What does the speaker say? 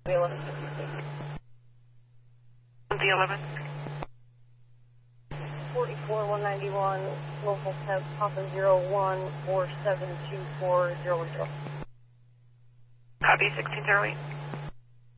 The 11. 44191, local test, Papa 01472400. Copy 1608.